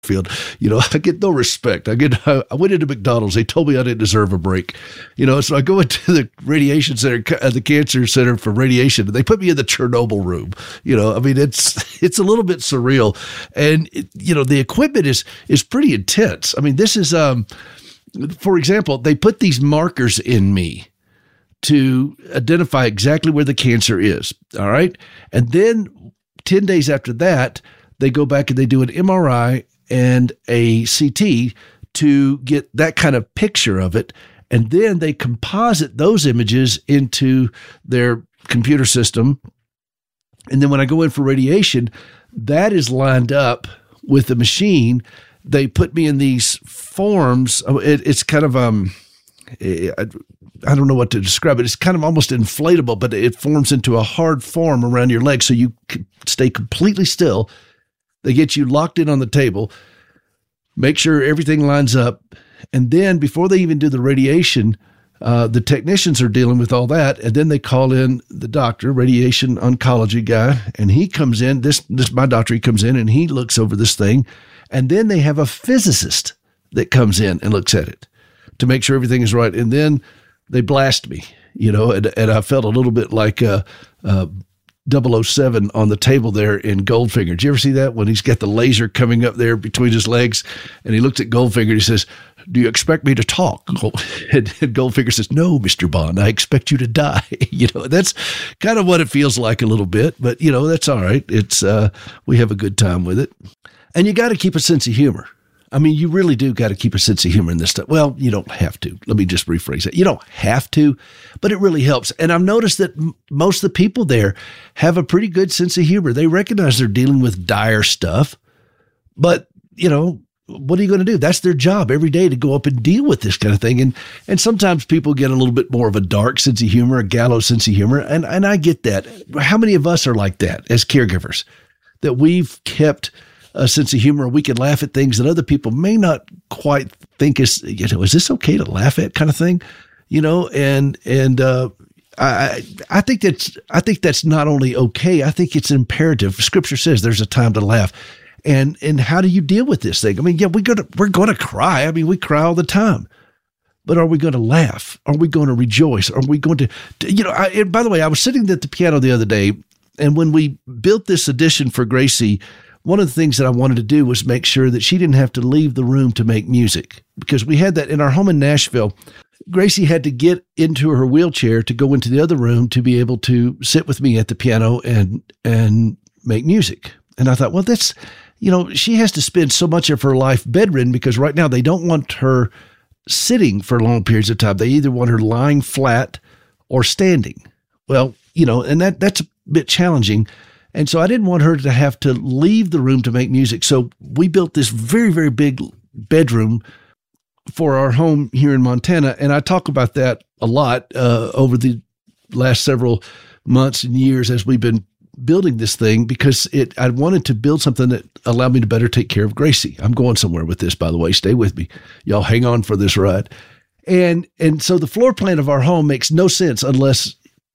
field. I get no respect. I went into McDonald's. They told me I didn't deserve a break. So I go into the radiation center, the cancer center for radiation, and they put me in the Chernobyl room. It's a little bit surreal. And, the equipment is pretty intense. This is, for example, they put these markers in me to identify exactly where the cancer is. All right. And then 10 days after that, they go back and they do an MRI and a CT to get that kind of picture of it. And then they composite those images into their computer system. And then when I go in for radiation, that is lined up with the machine. They put me in these forms. It's kind of, I don't know what to describe it. It's kind of almost inflatable, but it forms into a hard form around your leg so you stay completely still. They get you locked in on the table, make sure everything lines up, and then before they even do the radiation, the technicians are dealing with all that, and then they call in the doctor, radiation oncology guy, and he comes in. This my doctor, he comes in and he looks over this thing, and then they have a physicist that comes in and looks at it to make sure everything is right, and then they blast me, and I felt a little bit like 007 on the table there in Goldfinger. Did you ever see that when he's got the laser coming up there between his legs and he looks at Goldfinger and he says, "Do you expect me to talk?" And Goldfinger says, "No, Mr. Bond, I expect you to die." That's kind of what it feels like a little bit, but that's all right. It's, we have a good time with it. And you got to keep a sense of humor. You really do got to keep a sense of humor in this stuff. Well, you don't have to. Let me just rephrase it. You don't have to, but it really helps. And I've noticed that most of the people there have a pretty good sense of humor. They recognize they're dealing with dire stuff, but what are you going to do? That's their job every day, to go up and deal with this kind of thing. And sometimes people get a little bit more of a dark sense of humor, a gallows sense of humor. And I get that. How many of us are like that as caregivers, that we've kept a sense of humor? We can laugh at things that other people may not quite think is this okay to laugh at, kind of thing, I think that's not only okay. I think it's imperative. Scripture says there's a time to laugh. And how do you deal with this thing? We're going to cry. We cry all the time, but are we going to laugh? Are we going to rejoice? Are we going to, and by the way, I was sitting at the piano the other day, and when we built this edition for Gracie, one of the things that I wanted to do was make sure that she didn't have to leave the room to make music, because we had that in our home in Nashville. Gracie had to get into her wheelchair to go into the other room to be able to sit with me at the piano and make music. And I thought, well, that's, she has to spend so much of her life bedridden, because right now they don't want her sitting for long periods of time. They either want her lying flat or standing. Well, and that's a bit challenging. And so I didn't want her to have to leave the room to make music. So we built this very, very big bedroom for our home here in Montana. And I talk about that a lot over the last several months and years as we've been building this thing, because I wanted to build something that allowed me to better take care of Gracie. I'm going somewhere with this, by the way. Stay with me. Y'all hang on for this ride. And so the floor plan of our home makes no sense unless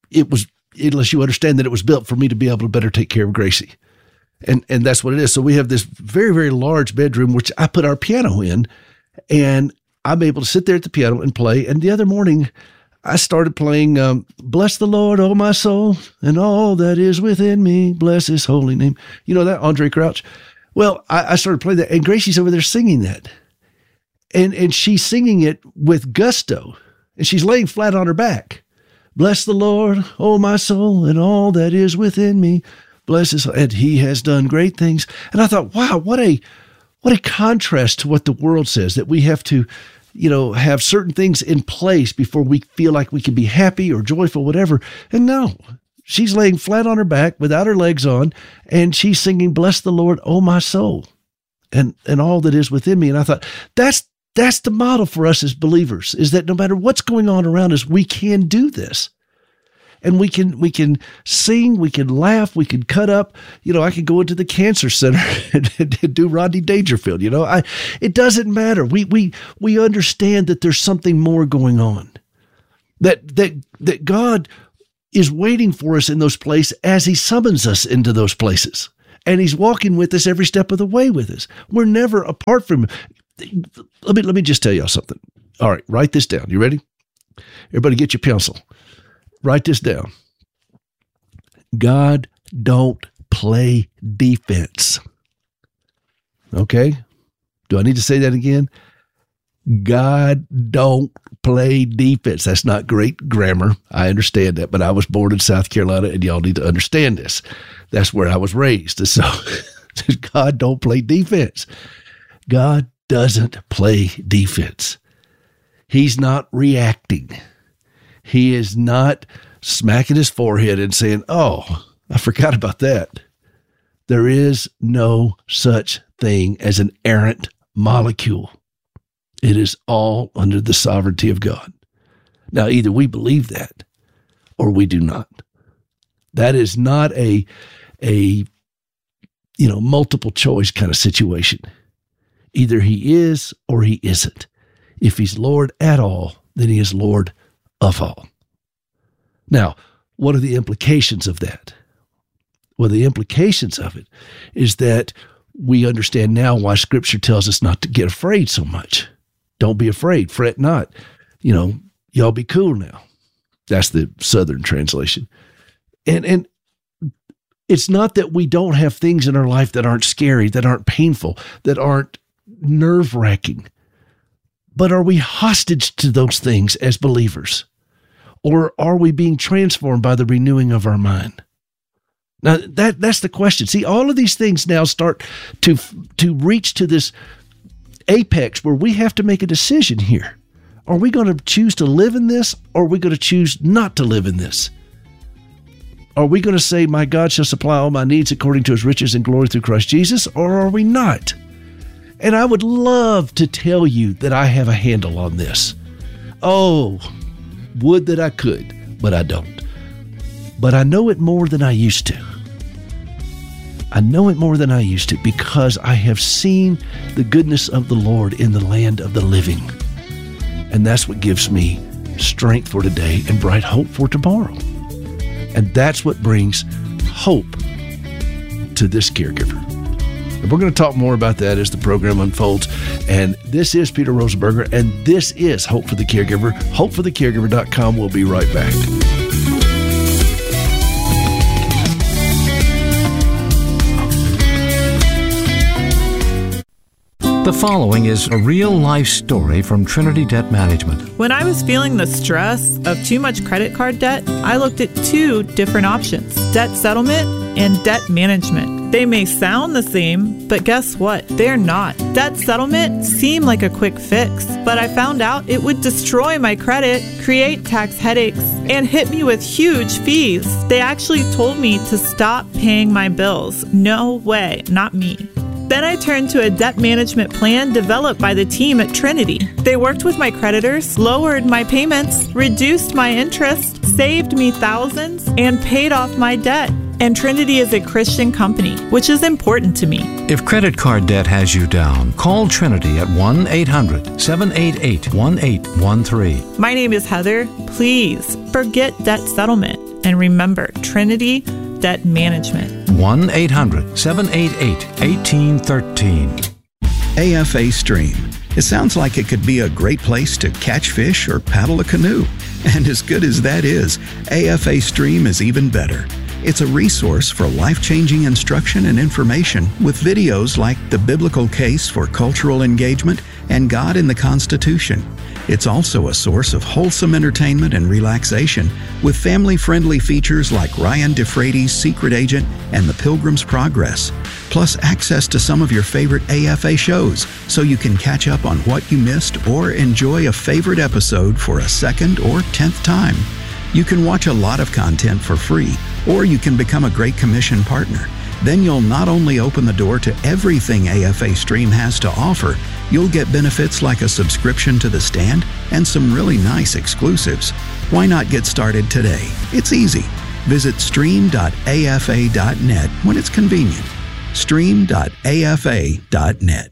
you understand that it was built for me to be able to better take care of Gracie. And that's what it is. So we have this very, very large bedroom, which I put our piano in, and I'm able to sit there at the piano and play. And the other morning I started playing, "Bless the Lord, oh my soul, and all that is within me. Bless his holy name." You know that, Andre Crouch? Well, I started playing that, and Gracie's over there singing that. And she's singing it with gusto, and she's laying flat on her back. "Bless the Lord, oh my soul, and all that is within me. Bless his, and he has done great things." And I thought, wow, what a contrast to what the world says, that we have to, have certain things in place before we feel like we can be happy or joyful, whatever. And no, she's laying flat on her back without her legs on, and she's singing, "Bless the Lord, oh my soul, and all that is within me." And I thought, that's the model for us as believers, is that no matter what's going on around us, we can do this. And we can sing, we can laugh, we can cut up. I can go into the cancer center and do Rodney Dangerfield. It doesn't matter. We understand that there's something more going on, that God is waiting for us in those places as he summons us into those places. and he's walking with us every step of the way with us. We're never apart from him. Let me just tell y'all something. All right, write this down. You ready? Everybody get your pencil. Write this down. God don't play defense. Okay? Do I need to say that again? God don't play defense. That's not great grammar. I understand that, but I was born in South Carolina, and y'all need to understand this. That's where I was raised. And so God don't play defense. God doesn't play defense. He's not reacting. He is not smacking his forehead and saying, oh, I forgot about that. There is no such thing as an errant molecule. It is all under the sovereignty of God. Now, either we believe that or we do not. That is not a multiple choice kind of situation. Either he is or he isn't. If he's Lord at all, then he is Lord of all. Now, what are the implications of that? Well, the implications of it is that we understand now why Scripture tells us not to get afraid so much. Don't be afraid, fret not. Y'all be cool now. That's the Southern translation. And it's not that we don't have things in our life that aren't scary, that aren't painful, that aren't nerve-wracking. But are we hostage to those things as believers? Or are we being transformed by the renewing of our mind? Now, that's the question. See, all of these things now start to reach to this apex where we have to make a decision here. Are we going to choose to live in this, or are we going to choose not to live in this? Are we going to say, my God shall supply all my needs according to his riches and glory through Christ Jesus, or are we not? And I would love to tell you that I have a handle on this. Oh, would that I could, but I don't. But I know it more than I used to. I know it more than I used to because I have seen the goodness of the Lord in the land of the living. And that's what gives me strength for today and bright hope for tomorrow. And that's what brings hope to this caregiver. And we're going to talk more about that as the program unfolds. And this is Peter Rosenberger, and this is Hope for the Caregiver. HopeForTheCaregiver.com. We'll be right back. The following is a real-life story from Trinity Debt Management. When I was feeling the stress of too much credit card debt, I looked at two different options: debt settlement and debt management. They may sound the same, but guess what? They're not. Debt settlement seemed like a quick fix, but I found out it would destroy my credit, create tax headaches, and hit me with huge fees. They actually told me to stop paying my bills. No way, not me. Then I turned to a debt management plan developed by the team at Trinity. They worked with my creditors, lowered my payments, reduced my interest, saved me thousands, and paid off my debt. And Trinity is a Christian company, which is important to me. If credit card debt has you down, call Trinity at 1-800-788-1813. My name is Heather. Please forget debt settlement and remember Trinity Debt Management. 1-800-788-1813. AFA Stream. It sounds like it could be a great place to catch fish or paddle a canoe. And as good as that is, AFA Stream is even better. It's a resource for life-changing instruction and information with videos like The Biblical Case for Cultural Engagement and God in the Constitution. It's also a source of wholesome entertainment and relaxation with family-friendly features like Ryan DeFrady's Secret Agent and The Pilgrim's Progress, plus access to some of your favorite AFA shows so you can catch up on what you missed or enjoy a favorite episode for a second or 10th time. You can watch a lot of content for free, or you can become a Great Commission partner. Then you'll not only open the door to everything AFA Stream has to offer, you'll get benefits like a subscription to The Stand and some really nice exclusives. Why not get started today? It's easy. Visit stream.afa.net when it's convenient. stream.afa.net.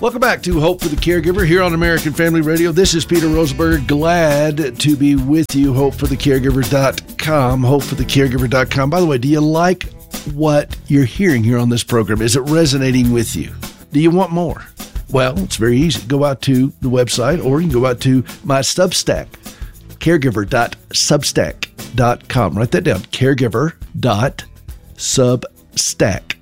Welcome back to Hope for the Caregiver here on American Family Radio. This is Peter Rosenberg. Glad to be with you. HopeForTheCaregiver.com. HopeForTheCaregiver.com. By the way, do you like what you're hearing here on this program? Is it resonating with you? Do you want more? Well, it's very easy. Go out to the website, or you can go out to my Substack, caregiver.substack.com. Write that down, caregiver.substack,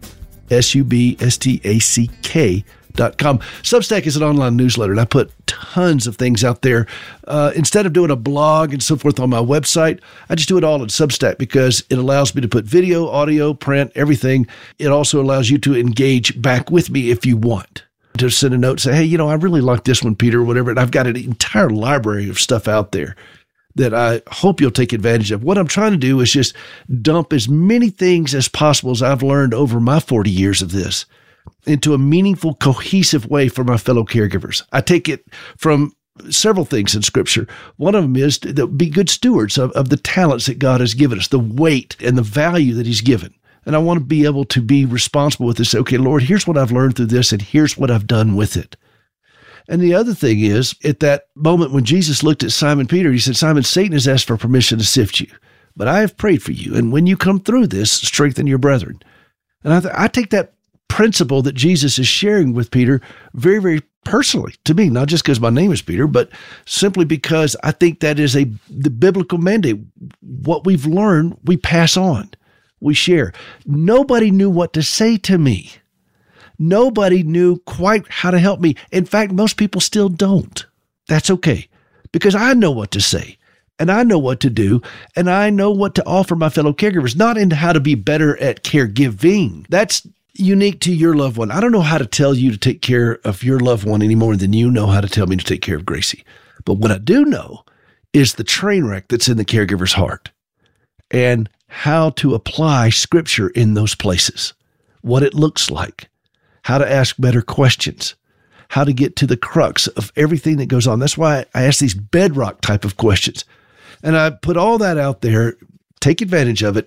substack.com. Substack is an online newsletter, and I put tons of things out there. Instead of doing a blog and so forth on my website, I just do it all in Substack because it allows me to put video, audio, print, everything. It also allows you to engage back with me if you want. To send a note, say, hey, I really like this one, Peter, or whatever. And I've got an entire library of stuff out there that I hope you'll take advantage of. What I'm trying to do is just dump as many things as possible as I've learned over my 40 years of this into a meaningful, cohesive way for my fellow caregivers. I take it from several things in Scripture. One of them is to be good stewards of the talents that God has given us, the weight and the value that He's given. And I want to be able to be responsible with this. Okay, Lord, here's what I've learned through this, and here's what I've done with it. And the other thing is, at that moment when Jesus looked at Simon Peter, He said, Simon, Satan has asked for permission to sift you, but I have prayed for you. And when you come through this, strengthen your brethren. And I take that principle that Jesus is sharing with Peter very, very personally to me, not just because my name is Peter, but simply because I think that is the biblical mandate. What we've learned, we pass on, we share. Nobody knew what to say to me. Nobody knew quite how to help me. In fact, most people still don't. That's okay, because I know what to say, and I know what to do, and I know what to offer my fellow caregivers, not in how to be better at caregiving. That's unique to your loved one. I don't know how to tell you to take care of your loved one any more than you know how to tell me to take care of Gracie. But what I do know is the train wreck that's in the caregiver's heart and how to apply Scripture in those places, what it looks like, how to ask better questions, how to get to the crux of everything that goes on. That's why I ask these bedrock type of questions. And I put all that out there. Take advantage of it,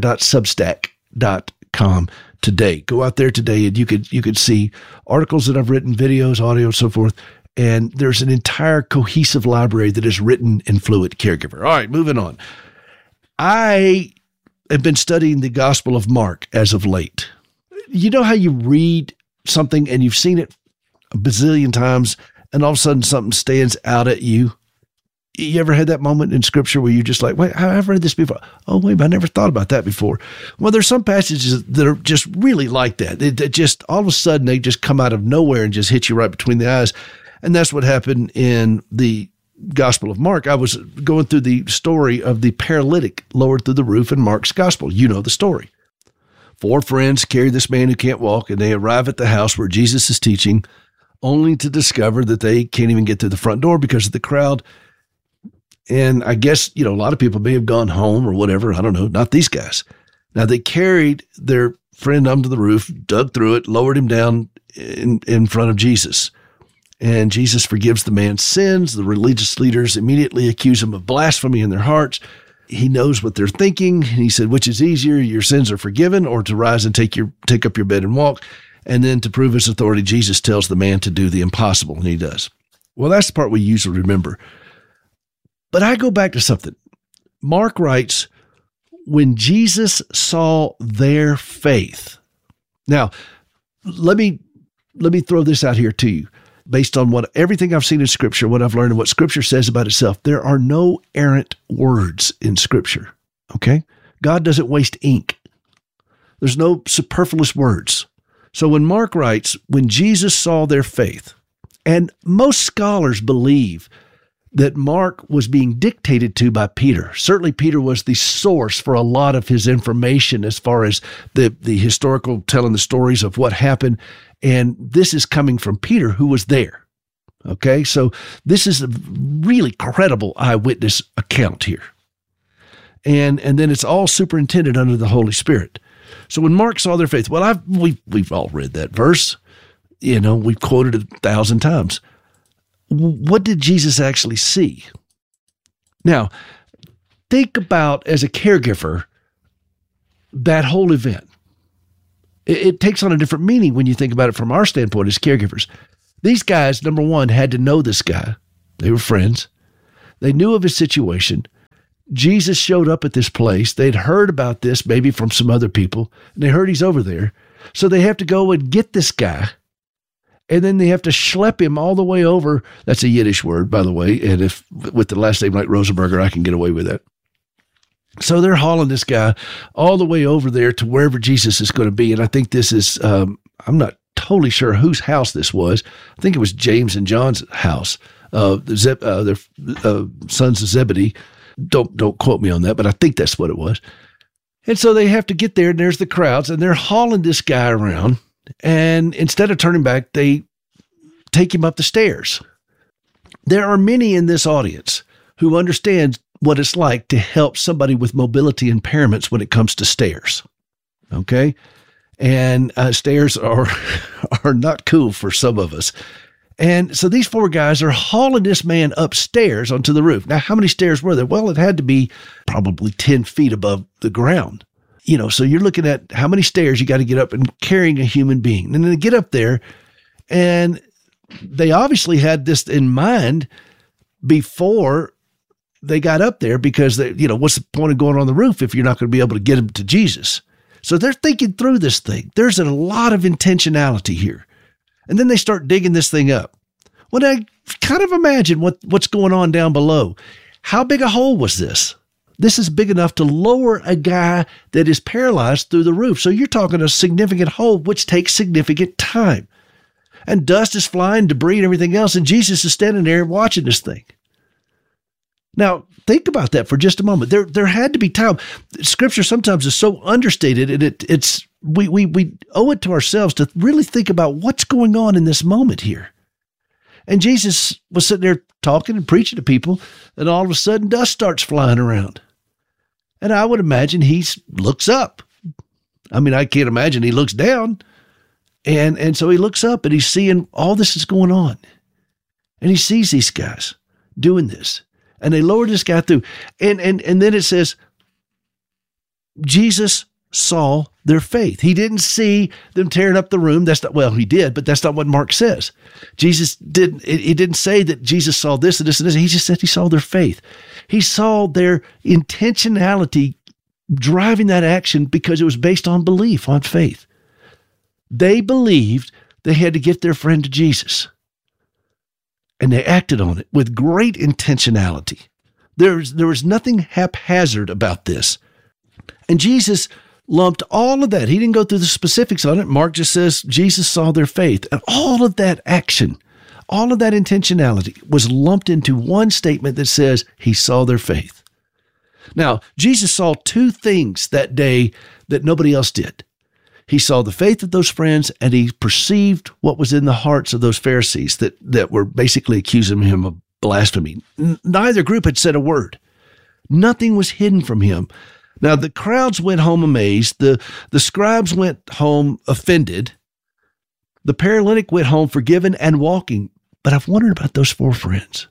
caregiver.substack.com. today. Go out there today and you could see articles that I've written, videos, audio, and so forth. And there's an entire cohesive library that is written in Fluent Caregiver. All right, moving on. I have been studying the Gospel of Mark as of late. You know how you read something and you've seen it a bazillion times and all of a sudden something stands out at you? You ever had that moment in Scripture where you're just like, wait, I've read this before. Oh, wait, I never thought about that before. Well, there's some passages that are just really like that. That just all of a sudden they just come out of nowhere and just hit you right between the eyes. And that's what happened in the Gospel of Mark. I was going through the story of the paralytic lowered through the roof in Mark's Gospel. You know the story. 4 friends carry this man who can't walk, and they arrive at the house where Jesus is teaching, only to discover that they can't even get to the front door because of the crowd. And I guess, a lot of people may have gone home or whatever. I don't know. Not these guys. Now, they carried their friend onto the roof, dug through it, lowered him down in front of Jesus. And Jesus forgives the man's sins. The religious leaders immediately accuse him of blasphemy in their hearts. He knows what they're thinking. And he said, which is easier, your sins are forgiven, or to rise and take up your bed and walk? And then to prove his authority, Jesus tells the man to do the impossible, and he does. Well, that's the part we usually remember. But I go back to something. Mark writes, when Jesus saw their faith. Now, let me throw this out here to you. Based on everything I've seen in Scripture, what I've learned, and what Scripture says about itself, there are no errant words in Scripture, okay? God doesn't waste ink. There's no superfluous words. So when Mark writes, when Jesus saw their faith, and most scholars believe that Mark was being dictated to by Peter. Certainly Peter was the source for a lot of his information as far as the historical telling the stories of what happened. And this is coming from Peter, who was there. Okay, so this is a really credible eyewitness account here. And then it's all superintended under the Holy Spirit. So when Mark saw their faith, well, we've all read that verse. We've quoted it 1,000 times. What did Jesus actually see? Now, think about, as a caregiver, that whole event. It takes on a different meaning when you think about it from our standpoint as caregivers. These guys, number one, had to know this guy. They were friends. They knew of his situation. Jesus showed up at this place. They'd heard about this maybe from some other people, and they heard he's over there. So they have to go and get this guy, and then they have to schlep him all the way over. That's a Yiddish word, by the way, and if with the last name like Rosenberger, I can get away with that. So they're hauling this guy all the way over there to wherever Jesus is going to be, and I think this is, I'm not totally sure whose house this was. I think it was James and John's house, their sons of Zebedee. Don't quote me on that, but I think that's what it was. And so they have to get there, and there's the crowds, and they're hauling this guy around. And instead of turning back, they take him up the stairs. There are many in this audience who understand what it's like to help somebody with mobility impairments when it comes to stairs. Okay? And stairs are not cool for some of us. And so these four guys are hauling this man upstairs onto the roof. Now, how many stairs were there? Well, it had to be probably 10 feet above the ground. So you're looking at how many stairs you got to get up and carrying a human being. And then they get up there, and they obviously had this in mind before they got up there, because they, what's the point of going on the roof if you're not going to be able to get them to Jesus? So they're thinking through this thing. There's a lot of intentionality here. And then they start digging this thing up. Well, I kind of imagine what's going on down below. How big a hole was this? This is big enough to lower a guy that is paralyzed through the roof. So you're talking a significant hole, which takes significant time. And dust is flying, debris and everything else, and Jesus is standing there watching this thing. Now, think about that for just a moment. There had to be time. Scripture sometimes is so understated, and we owe it to ourselves to really think about what's going on in this moment here. And Jesus was sitting there talking and preaching to people, and all of a sudden dust starts flying around. And I would imagine he looks up. I mean, I can't imagine he looks down. And so he looks up, and he's seeing all this is going on. And he sees these guys doing this. And they lowered this guy through. And then it says, Jesus saw their faith. He didn't see them tearing up the room. He did, but that's not what Mark says. It didn't say that Jesus saw this and this and this. He just said he saw their faith. He saw their intentionality driving that action because it was based on belief, on faith. They believed they had to get their friend to Jesus. And they acted on it with great intentionality. There was nothing haphazard about this. And Jesus lumped all of that. He didn't go through the specifics on it. Mark just says Jesus saw their faith. And all of that action, all of that intentionality was lumped into one statement that says he saw their faith. Now, Jesus saw two things that day that nobody else did. He saw the faith of those friends, and he perceived what was in the hearts of those Pharisees that were basically accusing him of blasphemy. Neither group had said a word. Nothing was hidden from him. Now, the crowds went home amazed. The scribes went home offended. The paralytic went home forgiven and walking. But I've wondered about those four friends.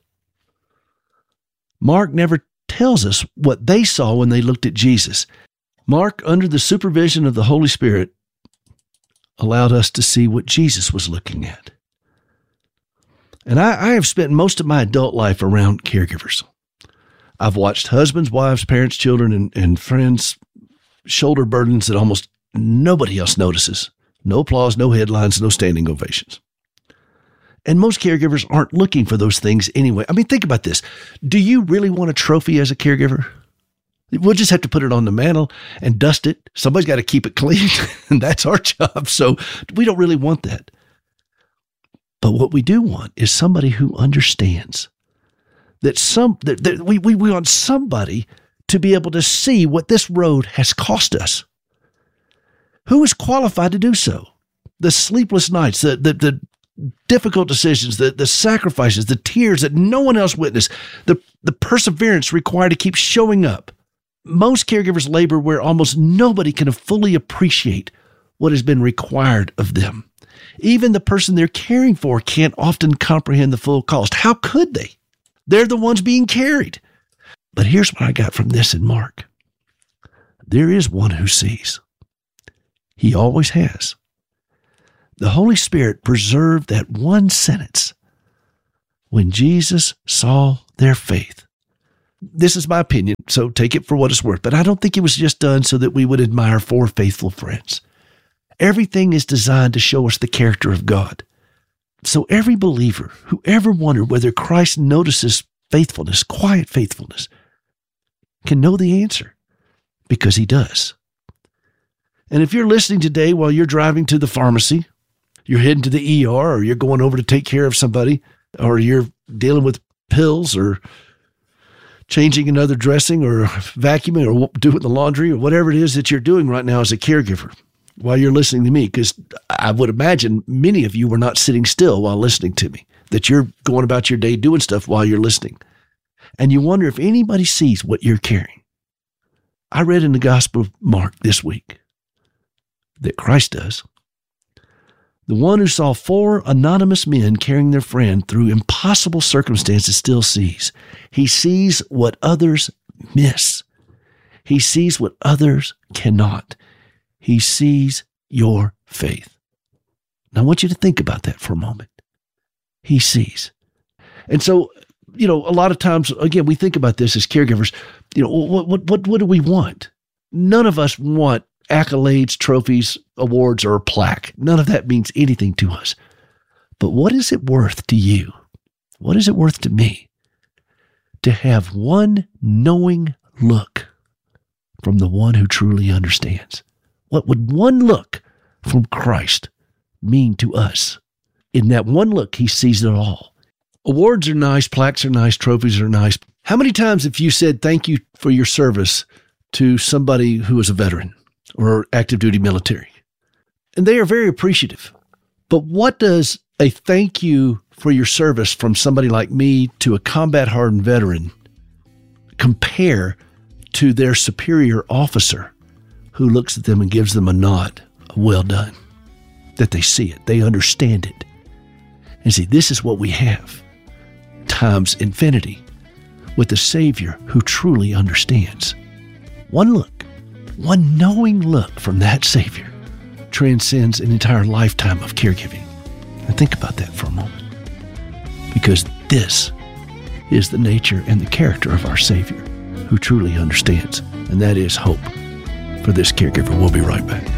Mark never tells us what they saw when they looked at Jesus. Mark, under the supervision of the Holy Spirit, allowed us to see what Jesus was looking at. And I have spent most of my adult life around caregivers. I've watched husbands, wives, parents, children, and friends shoulder burdens that almost nobody else notices. No applause, no headlines, no standing ovations. And most caregivers aren't looking for those things anyway. I mean, think about this. Do you really want a trophy as a caregiver? We'll just have to put it on the mantle and dust it. Somebody's got to keep it clean, and that's our job. So we don't really want that. But what we do want is somebody who understands that we want somebody to be able to see what this road has cost us. Who is qualified to do so? The sleepless nights, the difficult decisions, the sacrifices, the tears that no one else witnessed, the perseverance required to keep showing up. Most caregivers labor where almost nobody can fully appreciate what has been required of them. Even the person they're caring for can't often comprehend the full cost. How could they? They're the ones being carried. But here's what I got from this in Mark. There is one who sees. He always has. The Holy Spirit preserved that one sentence when Jesus saw their faith. This is my opinion, so take it for what it's worth, but I don't think it was just done so that we would admire 4 faithful friends. Everything is designed to show us the character of God. So every believer who ever wondered whether Christ notices faithfulness, quiet faithfulness, can know the answer, because he does. And if you're listening today while you're driving to the pharmacy, you're heading to the ER, or you're going over to take care of somebody, or you're dealing with pills, or changing another dressing, or vacuuming, or doing the laundry, or whatever it is that you're doing right now as a caregiver while you're listening to me, because I would imagine many of you were not sitting still while listening to me, that you're going about your day doing stuff while you're listening. And you wonder if anybody sees what you're carrying. I read in the Gospel of Mark this week that Christ does. The one who saw 4 anonymous men carrying their friend through impossible circumstances still sees. He sees what others miss. He sees what others cannot. He sees your faith. Now, I want you to think about that for a moment. He sees. And so, a lot of times, again, we think about this as caregivers. What do we want? None of us want accolades, trophies, awards, or a plaque. None of that means anything to us. But what is it worth to you? What is it worth to me to have one knowing look from the one who truly understands? What would one look from Christ mean to us? In that one look, he sees it all. Awards are nice, plaques are nice, trophies are nice. How many times have you said thank you for your service to somebody who is a veteran or active duty military? And they are very appreciative. But what does a thank you for your service from somebody like me to a combat-hardened veteran compare to their superior officer who looks at them and gives them a nod, a well done, that they see it, they understand it, and see, this is what we have, times infinity, with the Savior who truly understands. One look, one knowing look from that Savior transcends an entire lifetime of caregiving. And think about that for a moment, because this is the nature and the character of our Savior who truly understands, and that is hope for this caregiver. We'll be right back.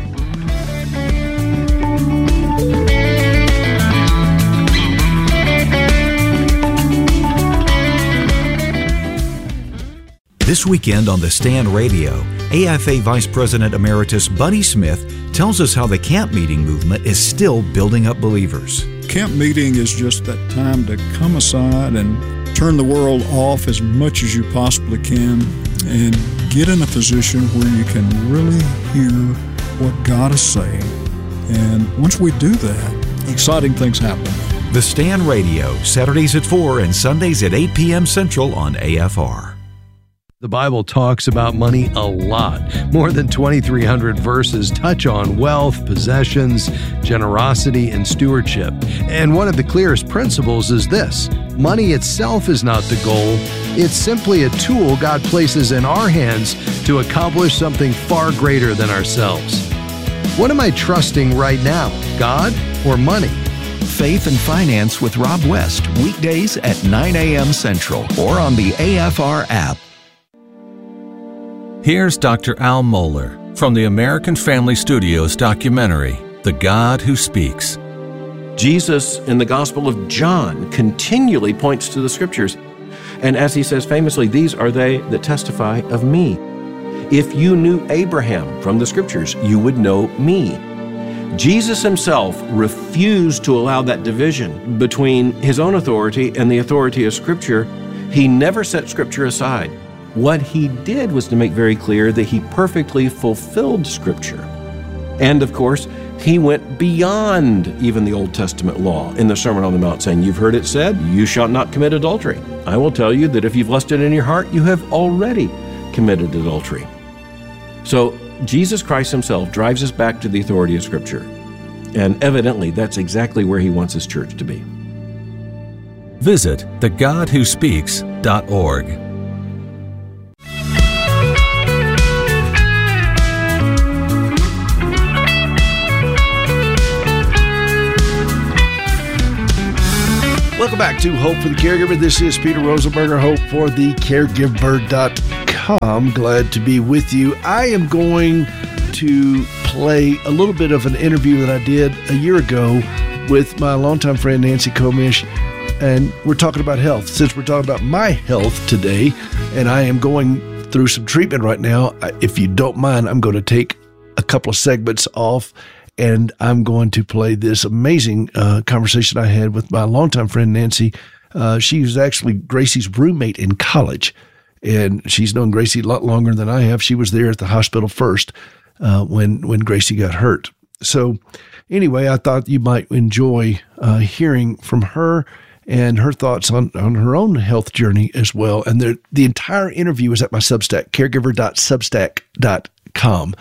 This weekend on The Stand Radio, AFA Vice President Emeritus Buddy Smith tells us how the camp meeting movement is still building up believers. Camp meeting is just that time to come aside and turn the world off as much as you possibly can and get in a position where you can really hear what God is saying. And once we do that, exciting things happen. The Stand Radio, Saturdays at 4 and Sundays at 8 p.m. Central on AFR. The Bible talks about money a lot. More than 2,300 verses touch on wealth, possessions, generosity, and stewardship. And one of the clearest principles is this: money itself is not the goal. It's simply a tool God places in our hands to accomplish something far greater than ourselves. What am I trusting right now, God or money? Faith and Finance with Rob West, weekdays at 9 a.m. Central or on the AFR app. Here's Dr. Al Mohler from the American Family Studios documentary, The God Who Speaks. Jesus in the Gospel of John continually points to the Scriptures. And as he says famously, these are they that testify of me. If you knew Abraham from the Scriptures, you would know me. Jesus himself refused to allow that division between his own authority and the authority of Scripture. He never set Scripture aside. What he did was to make very clear that he perfectly fulfilled Scripture. And of course, he went beyond even the Old Testament law in the Sermon on the Mount, saying, "You've heard it said, you shall not commit adultery. I will tell you that if you've lusted in your heart, you have already committed adultery." So Jesus Christ himself drives us back to the authority of Scripture. And evidently, that's exactly where he wants his church to be. Visit thegodwhospeaks.org. back to Hope for the Caregiver. This is Peter Rosenberger, Hope for the Caregiver.com. Glad to be with you. I am going to play a little bit of an interview that I did a year ago with my longtime friend Nancy Komish, and we're talking about health. Since we're talking about my health today, and I am going through some treatment right now, if you don't mind, I'm going to take a couple of segments off, and I'm going to play this amazing conversation I had with my longtime friend Nancy. She was actually Gracie's roommate in college, and she's known Gracie a lot longer than I have. She was there at the hospital first when Gracie got hurt. So anyway, I thought you might enjoy hearing from her and her thoughts on her own health journey as well. And the entire interview is at my Substack, caregiver.substack.com.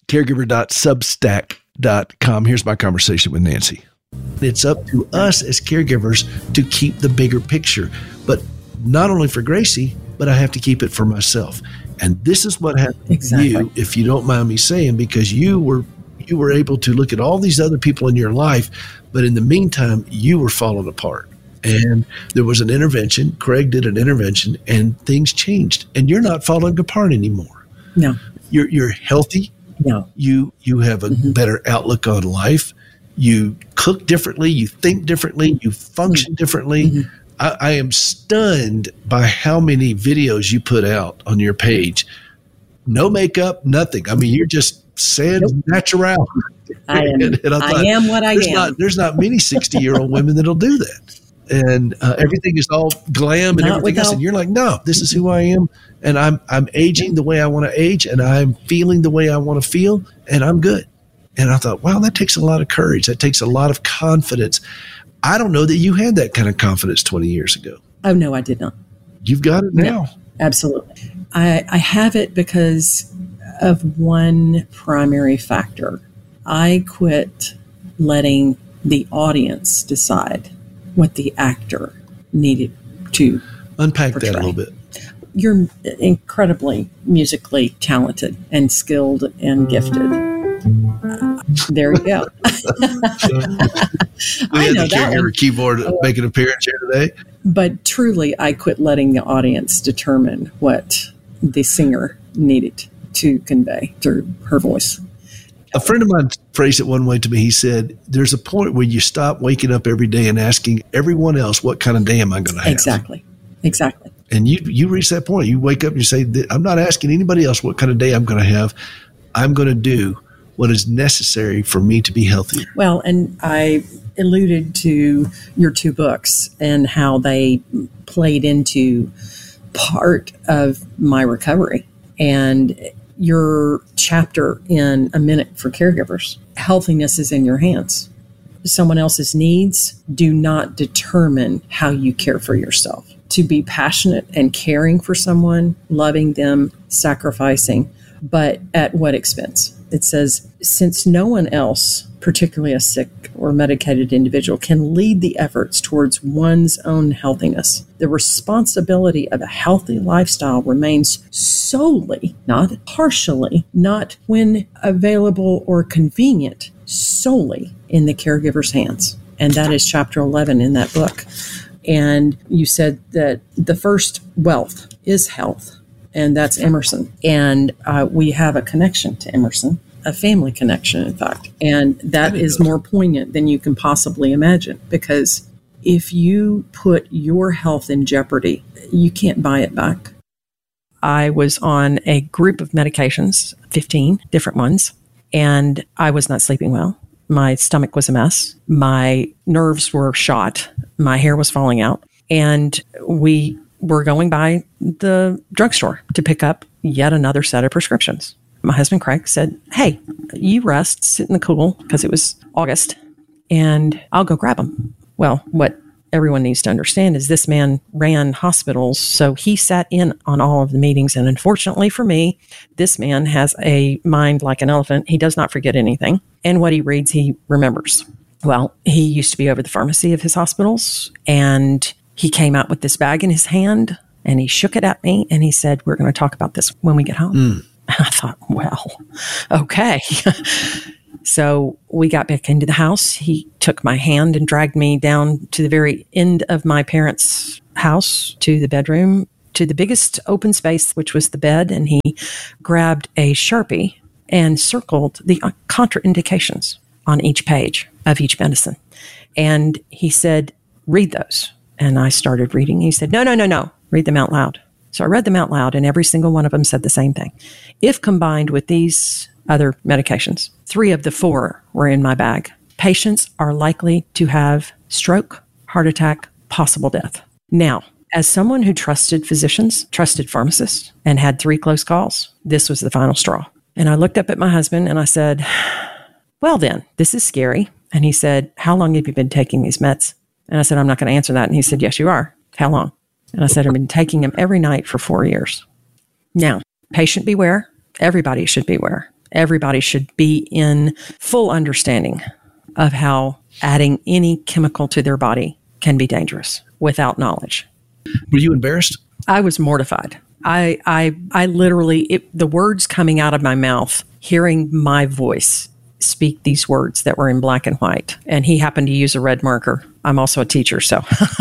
Caregiver.substack.com. Here's my conversation with Nancy. It's up to us as caregivers to keep the bigger picture, but not only for Gracie, but I have to keep it for myself. And this is what happened to you, if you don't mind me saying, because you were able to look at all these other people in your life, but in the meantime, you were falling apart. And there was an intervention. Craig did an intervention, and things changed. And you're not falling apart anymore. No. You're healthy. No. You have a better outlook on life. You cook differently. You think differently. You function differently. I am stunned by how many videos you put out on your page. No makeup, nothing. I mean, you're just sans natural. I am what I am. There's not many 60-year-old women that'll do that. And everything is all glam and everything else. And you're like, no, this is who I am. And I'm aging the way I want to age, and I'm feeling the way I want to feel, and I'm good. And I thought, wow, that takes a lot of courage. That takes a lot of confidence. I don't know that you had that kind of confidence 20 years ago. Oh, no, I did not. You've got it now. No, absolutely. I have it because of one primary factor. I quit letting the audience decide what the actor needed to unpack portray. That a little bit. You're incredibly musically talented and skilled and gifted. There you go. We had the caregiver keyboard make an appearance here today. But truly, I quit letting the audience determine what the singer needed to convey through her voice. A friend of mine phrased it one way to me. He said, there's a point where you stop waking up every day and asking everyone else, what kind of day am I going to have? Exactly. And you reach that point. You wake up and you say, I'm not asking anybody else what kind of day I'm going to have. I'm going to do what is necessary for me to be healthier. Well, and I alluded to your two books and how they played into part of my recovery. And your chapter in A Minute for Caregivers, healthiness is in your hands. Someone else's needs do not determine how you care for yourself. To be passionate and caring for someone, loving them, sacrificing, but at what expense? It says, since no one else, particularly a sick or medicated individual, can lead the efforts towards one's own healthiness, the responsibility of a healthy lifestyle remains solely, not partially, not when available or convenient, solely in the caregiver's hands. And that is chapter 11 in that book. And you said that the first wealth is health. And that's Emerson. And we have a connection to Emerson, a family connection, in fact. And that is more poignant than you can possibly imagine, because if you put your health in jeopardy, you can't buy it back. I was on a group of medications, 15 different ones, and I was not sleeping well. My stomach was a mess. My nerves were shot. My hair was falling out. And we were going by the drugstore to pick up yet another set of prescriptions. My husband, Craig, said, hey, you rest, sit in the cool, because it was August, and I'll go grab them. Well, what everyone needs to understand is this man ran hospitals, so he sat in on all of the meetings. And unfortunately for me, this man has a mind like an elephant. He does not forget anything. And what he reads, he remembers. Well, he used to be over the pharmacy of his hospitals, and he came out with this bag in his hand, and he shook it at me, and he said, we're going to talk about this when we get home. I thought, well, okay. So we got back into the house. He took my hand and dragged me down to the very end of my parents' house, to the bedroom, to the biggest open space, which was the bed. And he grabbed a Sharpie and circled the contraindications on each page of each medicine. And he said, read those. And I started reading. He said, no, read them out loud. So I read them out loud, and every single one of them said the same thing. If combined with these other medications, 3 of the 4 were in my bag. Patients are likely to have stroke, heart attack, possible death. Now, as someone who trusted physicians, trusted pharmacists, and had 3 close calls, this was the final straw. And I looked up at my husband and I said, well then, this is scary. And he said, how long have you been taking these meds? And I said, I'm not going to answer that. And he said, yes, you are. How long? And I said, I've been taking them every night for 4 years. Now, patient beware. Everybody should beware. Everybody should be in full understanding of how adding any chemical to their body can be dangerous without knowledge. Were you embarrassed? I was mortified. I literally, the words coming out of my mouth, hearing my voice speak these words that were in black and white. And he happened to use a red marker. I'm also a teacher, so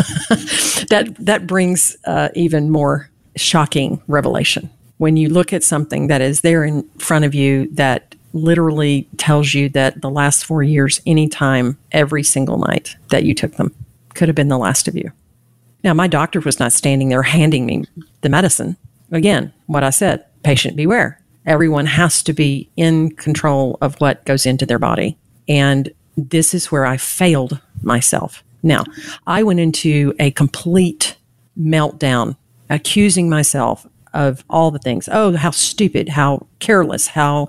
that brings even more shocking revelation. When you look at something that is there in front of you that literally tells you that the last 4 years, anytime, every single night that you took them could have been the last of you. Now, my doctor was not standing there handing me the medicine. Again, what I said, patient beware. Everyone has to be in control of what goes into their body. And this is where I failed myself. Now, I went into a complete meltdown, accusing myself of all the things. Oh, how stupid, how careless, how,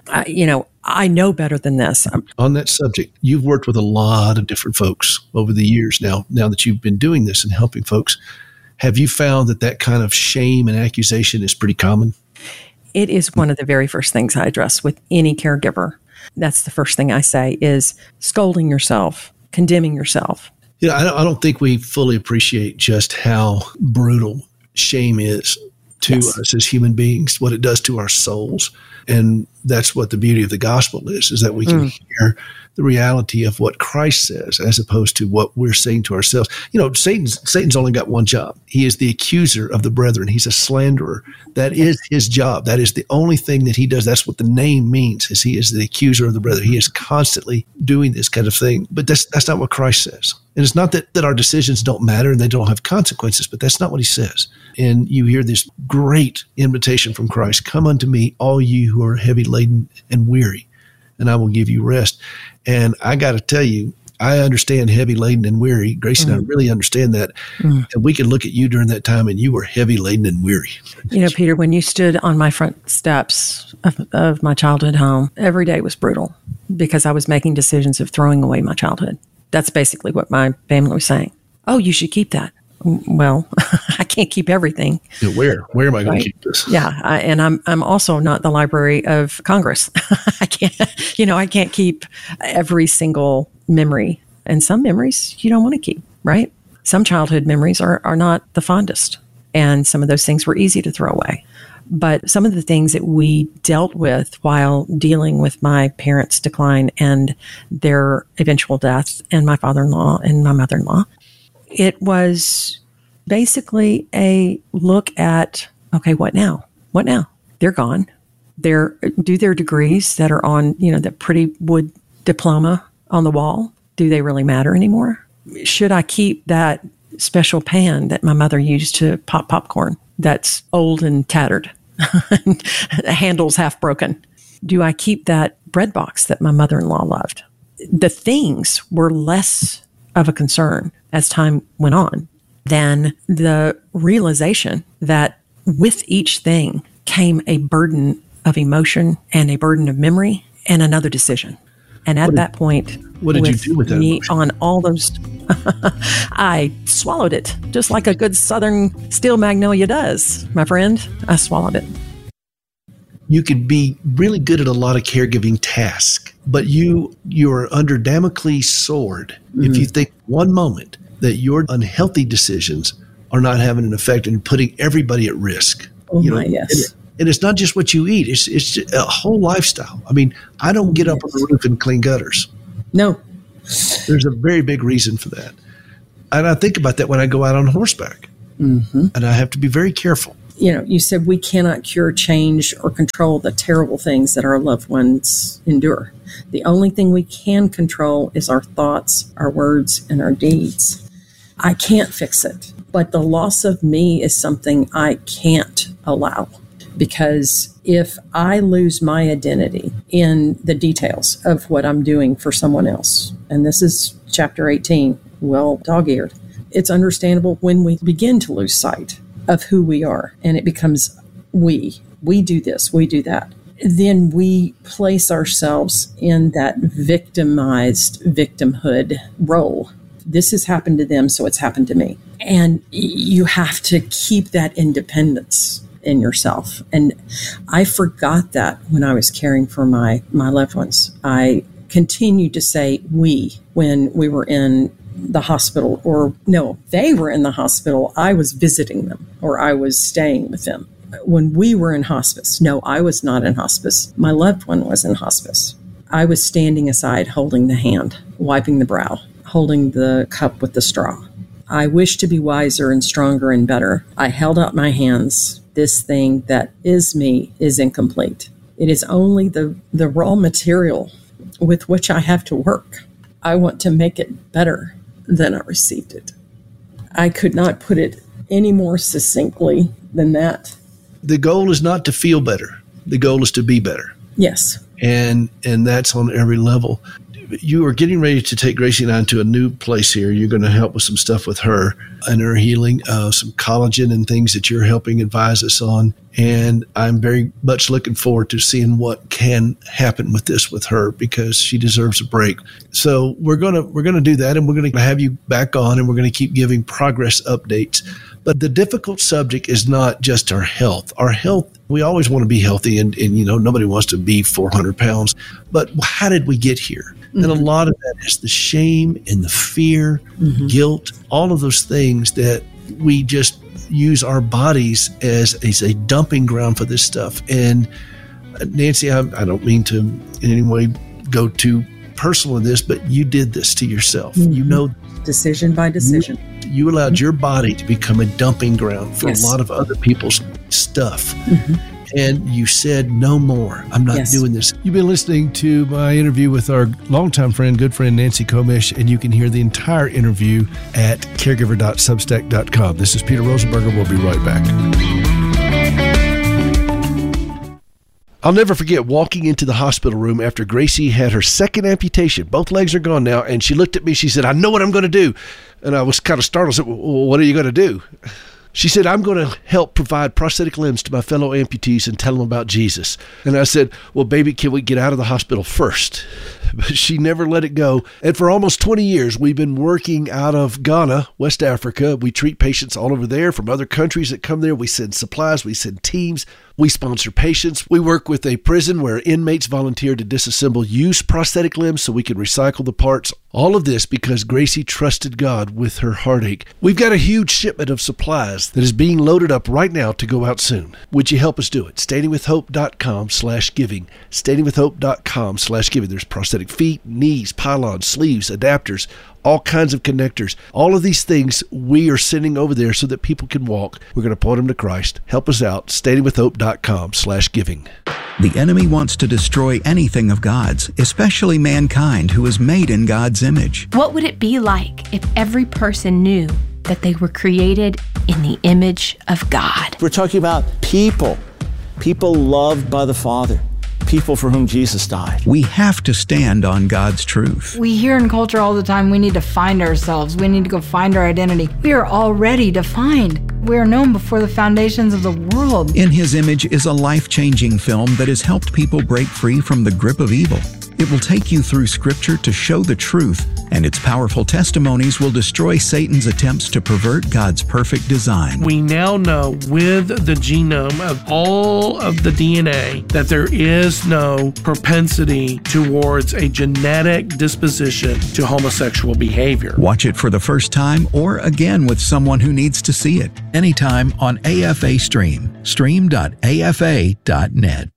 I know better than this. On that subject, you've worked with a lot of different folks over the years now that you've been doing this and helping folks. Have you found that kind of shame and accusation is pretty common? It is one of the very first things I address with any caregiver. That's the first thing I say is scolding yourself, condemning yourself. I don't think we fully appreciate just how brutal shame is to us as human beings, what it does to our souls. And that's what the beauty of the gospel is that we can hear the reality of what Christ says as opposed to what we're saying to ourselves. Satan's only got one job. He is the accuser of the brethren. He's a slanderer. That is his job. That is the only thing that he does. That's what the name means, is he is the accuser of the brethren. He is constantly doing this kind of thing. But that's not what Christ says. And it's not that our decisions don't matter and they don't have consequences, but that's not what he says. And you hear this great invitation from Christ, come unto me, all you who are heavy laden and weary, and I will give you rest. And I got to tell you, I understand heavy laden and weary. Gracie and I really understand that. And we can look at you during that time and you were heavy laden and weary. Peter, when you stood on my front steps of my childhood home, every day was brutal because I was making decisions of throwing away my childhood. That's basically what my family was saying. Oh, you should keep that. Well, I can't keep everything. Where am I going to keep this? Yeah, and I'm also not the Library of Congress. I can't keep every single memory, and some memories you don't want to keep, right? Some childhood memories are not the fondest, and some of those things were easy to throw away. But some of the things that we dealt with while dealing with my parents' decline and their eventual death, and my father-in-law and my mother-in-law, it was basically a look at, okay, what now? What now? They're gone. Do their degrees that are on, that pretty wood diploma on the wall, do they really matter anymore? Should I keep that special pan that my mother used to pop popcorn that's old and tattered, the handle's half broken? Do I keep that bread box that my mother-in-law loved? The things were less of a concern as time went on than the realization that with each thing came a burden of emotion and a burden of memory and another decision. And at that point, what did you do with that me emotion? On all those, I swallowed it just like a good Southern steel magnolia does, my friend. I swallowed it. You could be really good at a lot of caregiving tasks, but you're under Damocles' sword if you think one moment that your unhealthy decisions are not having an effect and putting everybody at risk. Oh my, yes. And it's not just what you eat. It's a whole lifestyle. I mean, I don't get up on the roof and clean gutters. No. There's a very big reason for that. And I think about that when I go out on horseback. Mm-hmm. And I have to be very careful. You said we cannot cure, change, or control the terrible things that our loved ones endure. The only thing we can control is our thoughts, our words, and our deeds. I can't fix it, but the loss of me is something I can't allow. Because if I lose my identity in the details of what I'm doing for someone else, and this is chapter 18, well, dog-eared, it's understandable when we begin to lose sight of who we are, and it becomes we do this, we do that. Then we place ourselves in that victimized victimhood role. This has happened to them, so it's happened to me. And you have to keep that independence in yourself. And I forgot that when I was caring for my loved ones. I continued to say we when we were in the hospital, or no, they were in the hospital. I was visiting them, or I was staying with them. When we were in hospice, no, I was not in hospice. My loved one was in hospice. I was standing aside, holding the hand, wiping the brow, holding the cup with the straw. I wish to be wiser and stronger and better. I held out my hands. This thing that is me is incomplete. It is only the raw material with which I have to work. I want to make it better than I received it. I could not put it any more succinctly than that. The goal is not to feel better. The goal is to be better. Yes. And that's on every level. You are getting ready to take Gracie and I to a new place here. You're going to help with some stuff with her and her healing, some collagen and things that you're helping advise us on. And I'm very much looking forward to seeing what can happen with this with her, because she deserves a break. So we're going to do that, and we're going to have you back on, and we're going to keep giving progress updates. But the difficult subject is not just our health. Our health, we always want to be healthy, and nobody wants to be 400 pounds. But how did we get here? Mm-hmm. And a lot of that is the shame and the fear, guilt, all of those things that we just use our bodies as a dumping ground for this stuff. And Nancy, I don't mean to in any way go too personal in this, but you did this to yourself. Mm-hmm. Decision by decision. You allowed your body to become a dumping ground for a lot of other people's stuff. Mm-hmm. And you said, no more. I'm not doing this. You've been listening to my interview with our longtime friend, good friend, Nancy Komisch, and you can hear the entire interview at caregiver.substack.com. This is Peter Rosenberger. We'll be right back. I'll never forget walking into the hospital room after Gracie had her second amputation. Both legs are gone now, and she looked at me. She said, I know what I'm going to do. And I was kind of startled. I said, well, what are you going to do? She said, I'm going to help provide prosthetic limbs to my fellow amputees and tell them about Jesus. And I said, well, baby, can we get out of the hospital first? But she never let it go. And for almost 20 years, we've been working out of Ghana, West Africa. We treat patients all over there from other countries that come there. We send supplies. We send teams. We sponsor patients. We work with a prison where inmates volunteer to disassemble used prosthetic limbs so we can recycle the parts. All of this because Gracie trusted God with her heartache. We've got a huge shipment of supplies that is being loaded up right now to go out soon. Would you help us do it? StandingWithHope.com/giving. StandingWithHope.com/giving. There's prosthetic feet, knees, pylons, sleeves, adapters, all kinds of connectors. All of these things we are sending over there so that people can walk. We're going to point them to Christ. Help us out. StandingWithHope.com/giving. The enemy wants to destroy anything of God's, especially mankind who is made in God's image. What would it be like if every person knew that they were created in the image of God? We're talking about people loved by the Father. People for whom Jesus died. We have to stand on God's truth. We hear in culture all the time, we need to find ourselves. We need to go find our identity. We are already defined. We are known before the foundations of the world. In His Image is a life-changing film that has helped people break free from the grip of evil. It will take you through Scripture to show the truth And its powerful testimonies will destroy Satan's attempts to pervert God's perfect design. We now know with the genome of all of the DNA that there is no propensity towards a genetic disposition to homosexual behavior. Watch it for the first time or again with someone who needs to see it anytime on AFA Stream. Stream.afa.net.